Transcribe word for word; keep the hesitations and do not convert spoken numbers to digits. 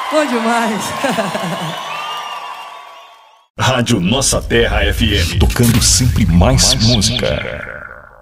Bom demais. Rádio Nossa Terra F M. Tocando sempre mais, mais música. música.